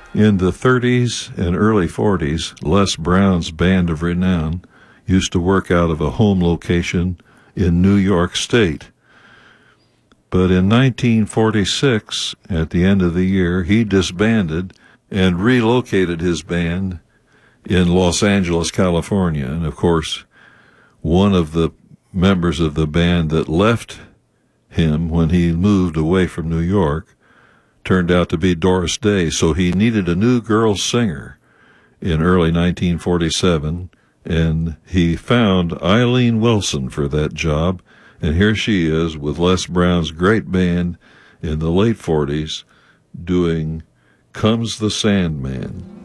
In the 30s and early 40s, Les Brown's band of renown used to work out of a home location in New York State. But in 1946, at the end of the year, he disbanded and relocated his band in Los Angeles, California. And of course, one of the members of the band that left him when he moved away from New York turned out to be Doris Day. So he needed a new girl singer in early 1947, and he found Eileen Wilson for that job. And here she is with Les Brown's great band in the late 40s doing Comes the Sandman.